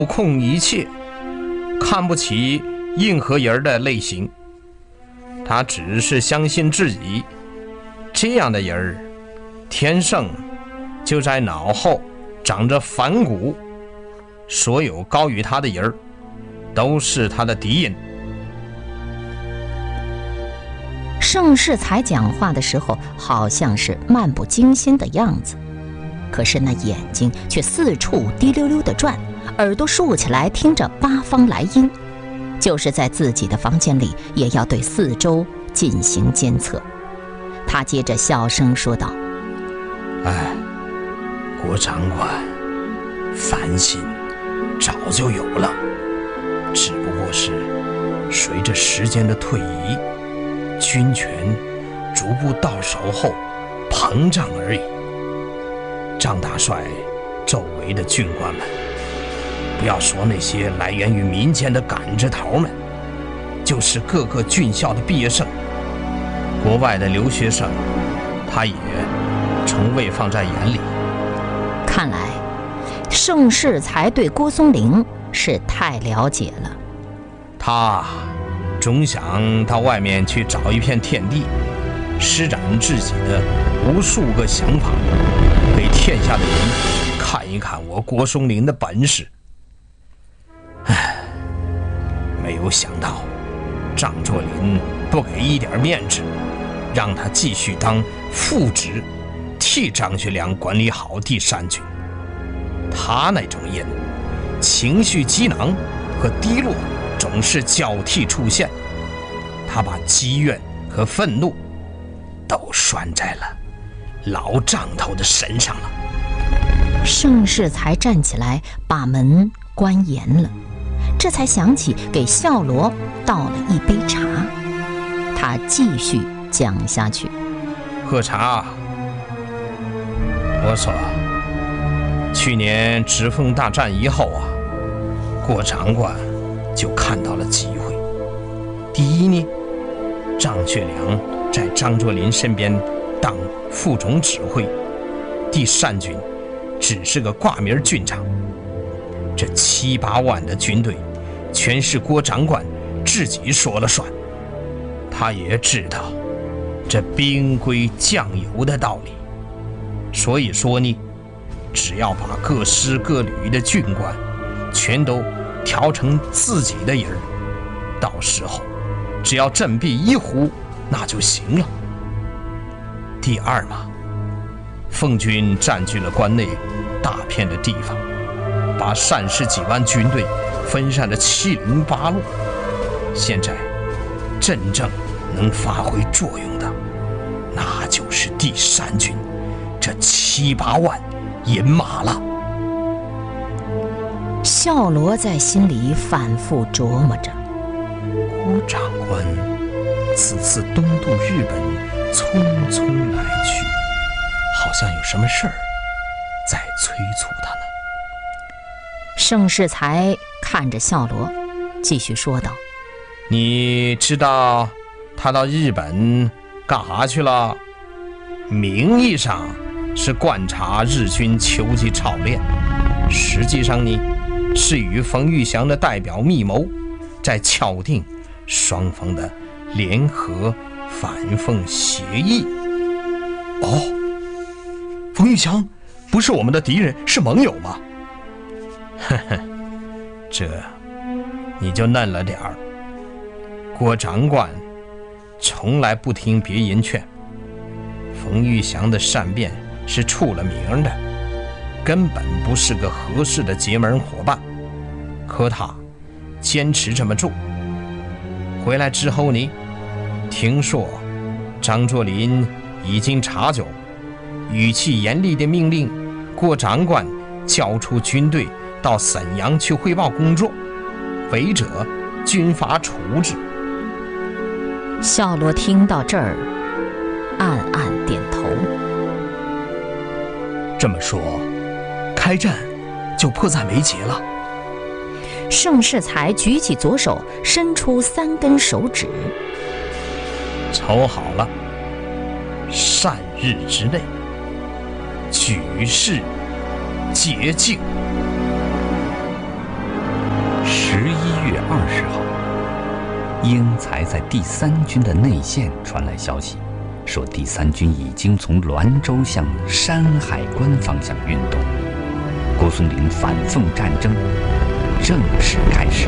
控一切，看不起任何人的类型。他只是相信自己，这样的人天生就在脑后长着反骨，所有高于他的人都是他的敌人。 盛世才讲话的时候好像是漫不经心的样子，可是那眼睛却四处滴溜溜地转，耳朵竖起来听着八方来音，就是在自己的房间里也要对四周进行监测。他接着小声说道： 郭长官，反省早就有了，只不过是随着时间的推移，军权逐步到手后膨胀而已。张大帅周围的军官们，不要说那些来源于民间的赶着头们，就是各个军校的毕业生，国外的留学生，他也从未放在眼里。 看来盛世才对郭松龄是太了解了， 他总想到外面去找一片天地，施展自己的无数个想法，给天下的人看一看我郭松龄的本事。没有想到张作霖不给一点面子，让他继续当副职，替张学良管理好第三军。他那种人，情绪激昂和低落总是交替出现，他把积怨和愤怒都拴在了老张头的身上了。 盛世才站起来把门关严了，这才想起给孝罗倒了一杯茶。他继续讲下去： 喝茶。我说，去年直奉大战以后郭长官就看到了机会。第一呢，张学良在张作霖身边当副总指挥，第三军只是个挂名军长，这7、8万的军队全是郭长官自己说了算。他也知道这兵归将有的道理，所以说呢，只要把各师各旅的军官全都调成自己的人，到时候只要振臂一呼，那就行了。第二嘛，奉军占据了关内大片的地方，把30几万军队分散的七零八落，现在真正能发挥作用的，那就是第三军这7、8万人马了。 孝罗在心里反复琢磨着， 郭长官此次东渡日本匆匆来去，好像有什么事儿在催促他呢。 盛世才看着孝罗继续说道： 你知道他到日本干啥去了？名义上是观察日军秋季操练，实际上呢，是与冯玉祥的代表密谋，在敲定双方的联合反奉协议。冯玉祥不是我们的敌人，是盟友吗？这你就嫩了点儿。郭长官从来不听别人劝，冯玉祥的善变是出了名的，根本不是个合适的结盟伙伴，可他坚持这么做。回来之后呢，听说张作霖已经查究，语气严厉地命令郭长官交出军队到沈阳去汇报工作，违者军法处置。 孝罗听到这儿暗暗点头。 这么说，开战就迫在眉睫了。 盛世才举起左手，伸出3根手指。 瞅好了，3日之内举世皆静。 20号，英才在第3军的内线传来消息，说第3军已经从滦州向山海关方向运动，郭松龄反奉战争正式开始。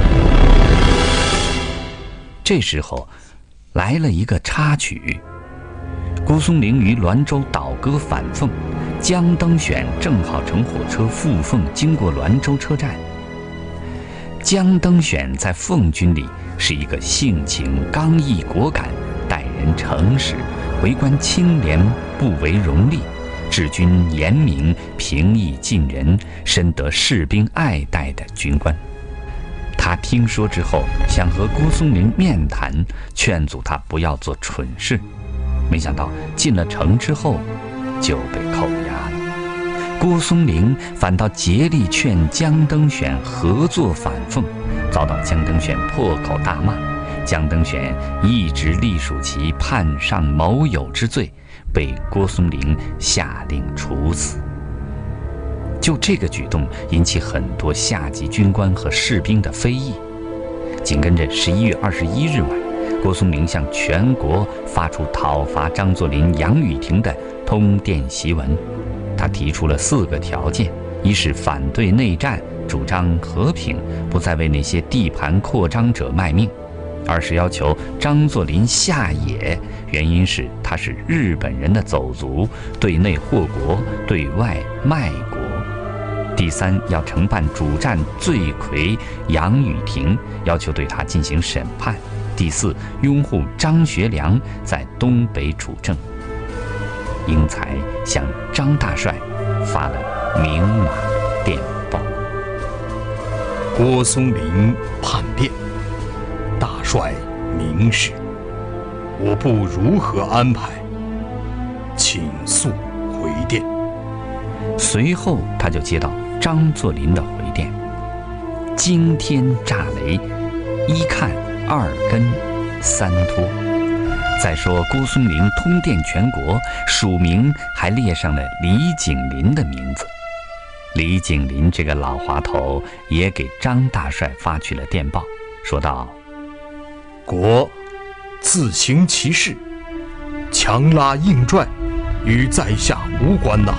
这时候来了一个插曲，郭松龄于滦州倒戈反奉，江登选正好乘火车赴奉经过滦州车站。江登选在奉军里是一个性情刚毅果敢、待人诚实、为官清廉不为荣利、治军严明、平易近人，深得士兵爱戴的军官。他听说之后，想和郭松龄面谈，劝阻他不要做蠢事，没想到进了城之后就被扣押了。郭松龄反倒竭力劝江登选合作反奉，遭到江登选破口大骂。江登选一直隶属其叛上谋有之罪，被郭松龄下令处死。就这个举动引起很多下级军官和士兵的非议。紧跟着11月21日晚，郭松龄向全国发出讨伐张作霖、杨宇霆的通电檄文。他提出了4个条件：一是反对内战，主张和平，不再为那些地盘扩张者卖命；二是要求张作霖下野，原因是他是日本人的走卒，对内祸国，对外卖国；第三，要惩办主战罪魁杨宇霆，要求对他进行审判；第四，拥护张学良在东北主政。英才向张大帅发了明码电报。 郭松龄叛变，大帅明示，我部如何安排，请速回电。 随后他就接到张作霖的回电：惊天炸雷，一看二跟三拖。再说郭松龄通电全国，署名还列上了李景林的名字。李景林这个老滑头也给张大帅发去了电报，说道： 国自行其事，强拉硬拽，与在下无关呐。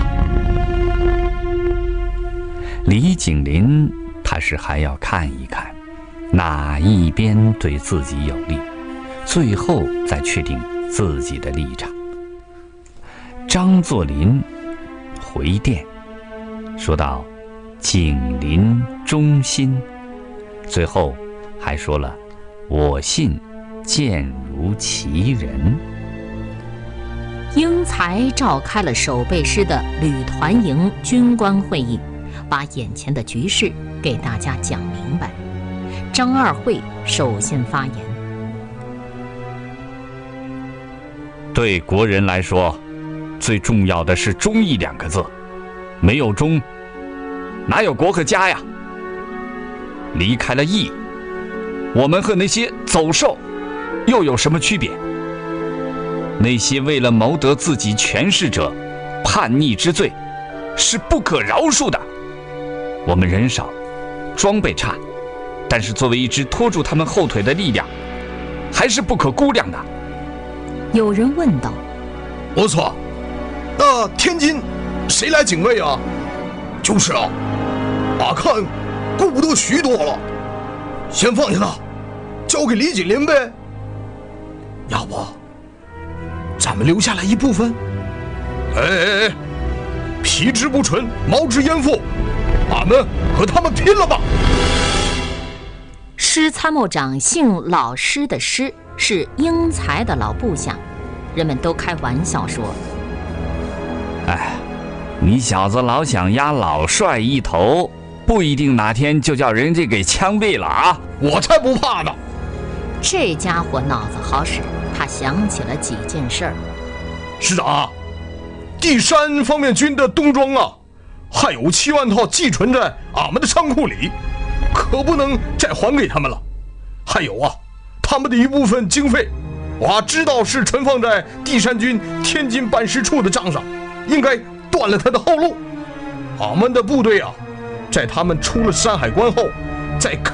李景林他是还要看一看哪一边对自己有利，最后再确定自己的立场。张作霖回电说道：景林忠心，最后还说了我信见如其人。 英才召开了守备师的旅团营军官会议，把眼前的局势给大家讲明白。张二会首先发言： 对国人来说，最重要的是忠义2个字，没有忠，哪有国和家呀？离开了义，我们和那些走兽又有什么区别？那些为了谋得自己权势者，叛逆之罪是不可饶恕的。我们人少，装备差，但是作为一支拖住他们后腿的力量，还是不可估量的。 有人问道： 不错，那天津谁来警卫啊？就是啊，俺看顾不得许多了，先放下他，交给李景林呗。要不咱们留下来一部分？哎，皮之不纯，毛之焉附，俺们和他们拼了吧！ 师参谋长姓老师的师是英才的老部下，人们都开玩笑说： 哎，你小子老想压老帅一头，不一定哪天就叫人家给枪毙了啊！ 我才不怕呢！ 这家伙脑子好使，他想起了几件事儿。 师长，第3方面军的冬装啊，还有7万套寄存在俺们的仓库里，可不能再还给他们了。还有啊，他们的一部分经费，我知道是存放在第3军天津办事处的账上，应该断了他的后路。俺们的部队啊，在他们出了山海关后，再开